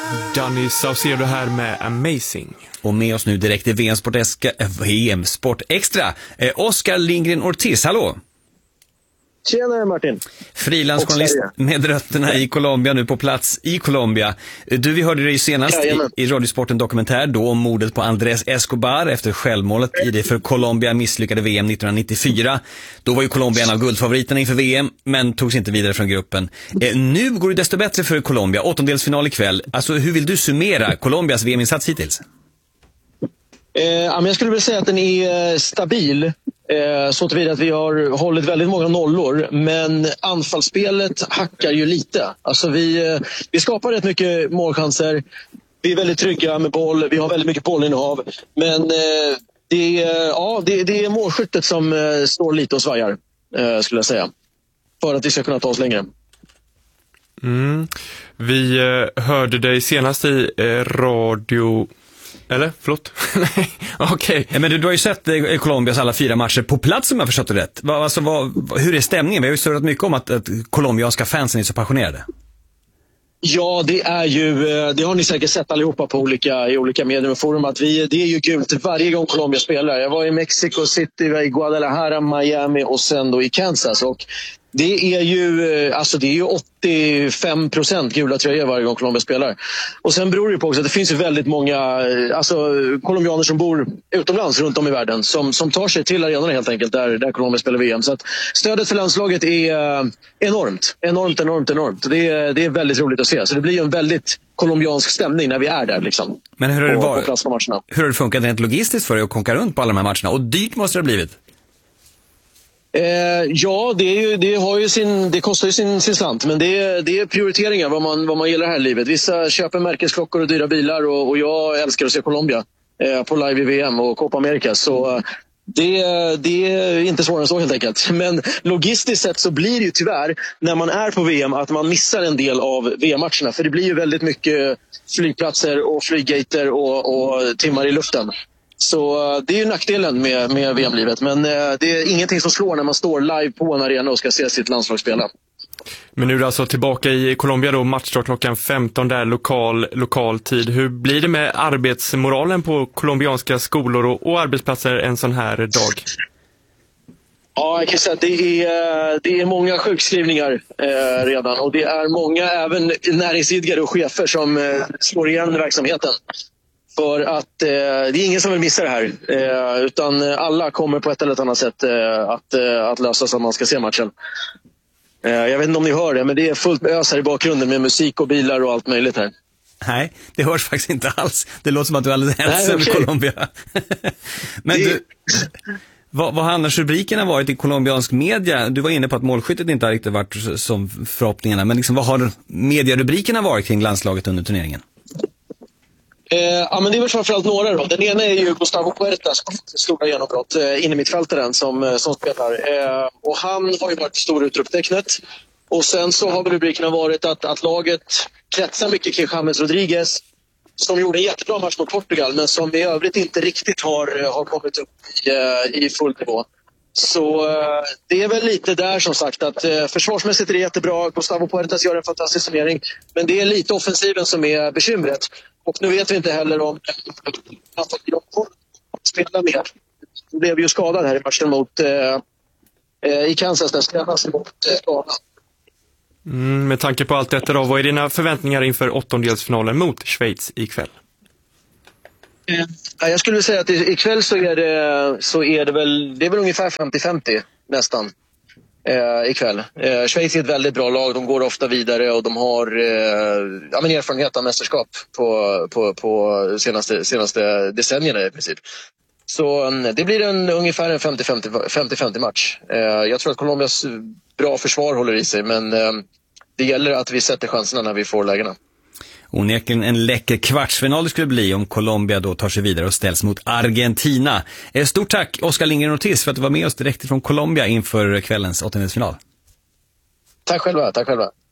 Danny Saucedo här med Amazing. Och med oss nu direkt i VM Sport Extra, Oskar Lindgren Ortiz, hallå! Tjena Martin. Frilansjournalist med rötterna i Colombia, nu på plats i Colombia. Vi hörde dig senast i Radiosporten dokumentär då om mordet på Andrés Escobar efter självmålet i det för Colombia misslyckade VM 1994. Då var ju Colombia en av guldfavoriterna inför VM, men togs inte vidare från gruppen. Nu går det desto bättre för Colombia, åttondelsfinal ikväll. Alltså, hur vill du summera Colombias VM-insats hittills? Jag skulle vilja säga att den är stabil. Så tillvida att vi har hållit väldigt många nollor, men anfallsspelet hackar ju lite. Alltså vi skapar rätt mycket målchanser. Vi är väldigt trygga med boll. Vi har väldigt mycket bollinnehav. Men det är målskyttet som står lite och svajar, skulle jag säga. För att vi ska kunna ta oss längre. Vi hörde dig senast i radio... Eller? Förlåt? Nej, okej. Ja, men du har ju sett Colombias alla 4 matcher på plats, om jag förstått det rätt. Hur är stämningen? Vi har ju surrat mycket om att colombianska fansen är så passionerade. Ja, det har ni säkert sett allihopa på i olika medier och forum, att det är ju gult varje gång Colombia spelar. Jag var i Mexico City, i Guadalajara, Miami och sen då i Kansas, och det är ju 85% gula tröjor varje gång Colombia spelar. Och sen beror det på också att det finns ju väldigt många colombianer som bor utomlands runt om i världen som tar sig till arenorna helt enkelt där Colombia spelar VM. Så att stödet för landslaget är enormt. Det är väldigt roligt att se. Så det blir ju en väldigt colombiansk stämning när vi är där liksom. Men hur har det funkat rent logistiskt för dig att konka runt på alla de här matcherna? Och dyrt måste det ha blivit. Ja, det kostar ju sin slant, men det är prioriteringar vad man gillar här i livet. Vissa köper märkesklockor och dyra bilar, och jag älskar att se Colombia på live i VM och Copa America, så det är inte svårare än så helt enkelt. Men logistiskt sett så blir det ju tyvärr när man är på VM att man missar en del av VM-matcherna, för det blir ju väldigt mycket flygplatser och flyggater och timmar i luften. Så det är ju nackdelen med VM-livet, men det är ingenting som slår när man står live på en arena och ska se sitt landslag spela. Men nu är du alltså tillbaka i Colombia då, matchstart klockan 15 där, lokal tid. Hur blir det med arbetsmoralen på colombianska skolor och arbetsplatser en sån här dag? Ja, jag kan säga att det är många sjukskrivningar redan, och det är många även näringsidkare och chefer som slår igen verksamheten. För att det är ingen som vill missa det här, utan alla kommer på ett eller annat sätt att lösa så att man ska se matchen. Jag vet inte om ni hör det, men det är fullt med ös här i bakgrunden med musik och bilar och allt möjligt här. Nej, det hörs faktiskt inte alls. Det låter som att du är alldeles ensam i Colombia. Men vad har annars rubrikerna varit i colombiansk media? Du var inne på att målskyttet inte har riktigt varit som förhoppningarna, men liksom, vad har medierubrikerna varit kring landslaget under turneringen? Men det är väl framförallt några då. Den ena är ju Gustavo Puertas stora genombrott, innermittfältaren som spelar. Och han har ju varit stor utropstecknet. Och sen så har väl rubrikerna varit att laget kretsar mycket kring James Rodriguez, som gjorde en jättebra match mot Portugal, men som i övrigt inte riktigt har kommit upp i full nivå. Så det är väl lite där som sagt att försvarsmässigt är det jättebra. Gustavo Puertas gör en fantastisk turnering, men det är lite offensiven som är bekymret. Och nu vet vi inte heller om att de får spela mer. Han blev ju skadad här i matchen mot i Kansas där spelas mot Ghana. Med tanke på allt detta då, vad är dina förväntningar inför åttondelsfinalen mot Schweiz ikväll? Jag skulle säga att ikväll så är det väl ungefär 50-50 nästan ikväll. Schweiz är ett väldigt bra lag, de går ofta vidare och de har erfarenhet av mästerskap på senaste decennierna i princip. Så det blir ungefär en 50-50 match. Jag tror att Colombias bra försvar håller i sig, men det gäller att vi sätter chanserna när vi får lägena. Onekligen en läcker kvartsfinal det skulle bli om Colombia då tar sig vidare och ställs mot Argentina. Stort tack Oskar Lindgren Ortiz för att du var med oss direkt från Colombia inför kvällens åttondelsfinal. Tack själva.